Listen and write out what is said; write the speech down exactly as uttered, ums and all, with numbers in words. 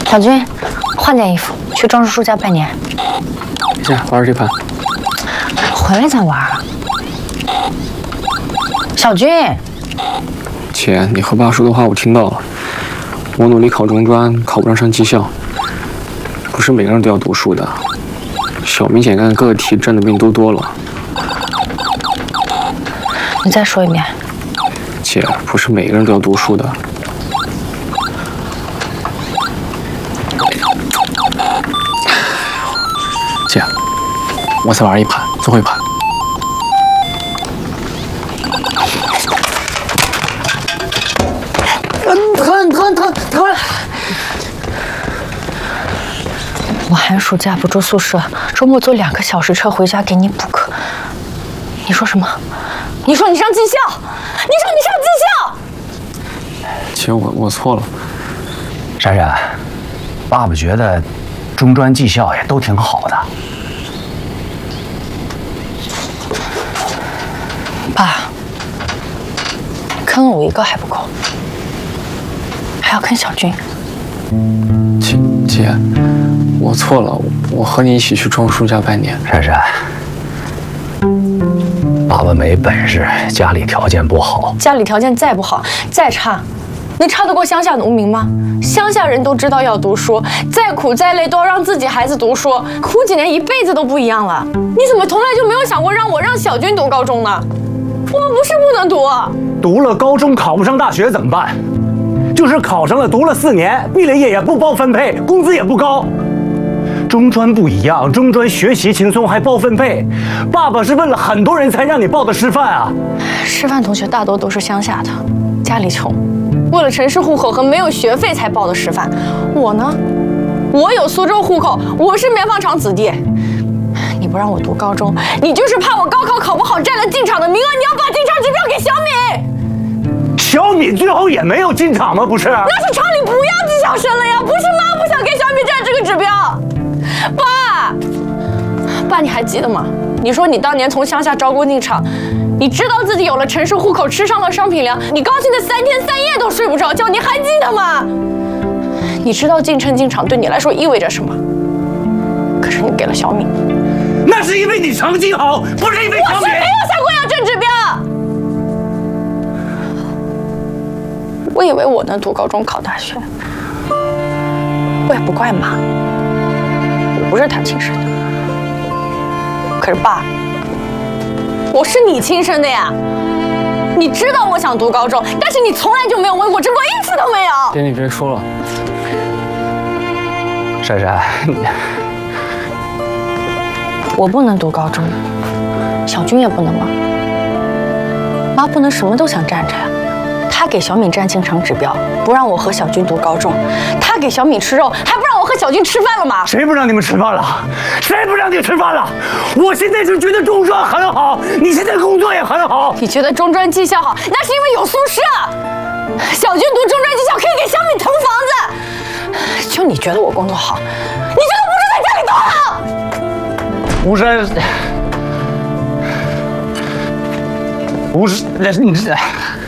小军，换件衣服，去庄叔叔家拜年。 行，玩这盘。 回来再玩。小军， 姐，你和爸说的话我听到了。我努力考中专，考不上上技校。不是每个人都要读书的。小明姐干各个题占的比你都多了。 你再说一遍。 姐，不是每个人都要读书的。 姐，我再玩一盘，最后一盘。 疼疼疼疼疼！我寒暑假不住宿舍，周末坐两个小时车回家给你补课。你说什么？你说你上技校？你说你上技校？ 姐，我我错了。 珊珊，爸爸觉得。 中专技校也都挺好的， 爸，坑了我一个还不够，还要坑小军。 姐姐，我错了，我和你一起去庄叔家拜年。 珊珊，爸爸没本事，家里条件不好。 家里条件再不好，再差，能差得过乡下农民吗？ 乡下人都知道要读书，再苦再累都要让自己孩子读书，苦几年一辈子都不一样了。你怎么从来就没有想过让我让小军读高中呢？我们不是不能读， 读了高中考不上大学怎么办？就是考上了，读了四年，毕了业也不包分配，工资也不高。中专不一样，中专学习轻松还包分配。爸爸是问了很多人才让你报的师范啊。 师范同学大多都是乡下的，家里穷。 为了城市户口和没有学费才报的师范，我呢，我有苏州户口，我是棉纺厂子弟。你不让我读高中，你就是怕我高考考不好占了进厂的名额，你要把进厂指标给小敏。 小敏最后也没有进厂吗？不是？ 那是厂里不要技校生了呀，不是妈不想给小敏占这个指标。爸，爸，你还记得吗？你说你当年从乡下招工进厂。 你知道自己有了城市户口，吃上了商品粮，你高兴的三天三夜都睡不着觉，你还记得吗？你知道进城进厂对你来说意味着什么？可是你给了小敏， 那是因为你成绩好，不是因为小敏。我是没有想过要挣指标。我以为我能读高中考大学，我也不怪妈，我不是她亲生的。可是爸。 我是你亲生的呀，你知道我想读高中，但是你从来就没有问过，只不过一次都没有。 爹，你别说了。 珊珊， 我不能读高中，小军也不能吗？妈不能什么都想占着呀。她给小敏占进厂指标，不让我和小军读高中；她给小敏吃肉，还不让我和小军吃饭了吗？ 谁不让你们吃饭了？谁不让你吃饭了？我现在是觉得中专很好，你现在工作也很好。 你觉得中专技校好，那是因为有宿舍。小军读中专技校可以给小敏腾房子。就你觉得我工作好，你觉得不是在家里多好？ 吴山，不是，你这。